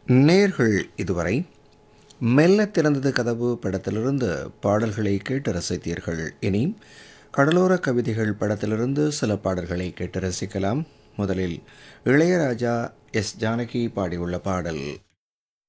நேர்கள் இதுவரை மெல்ல திறந்தது கதவு படத்திலிருந்து பாடல்களை கேட்டு ரசித்தீர்கள். இனி கடலோர கவிதைகள் படத்திலிருந்து சில பாடல்களை கேட்டு ரசிக்கலாம். முதலில் இளையராஜா எஸ் ஜானகி பாடியுள்ள பாடல்.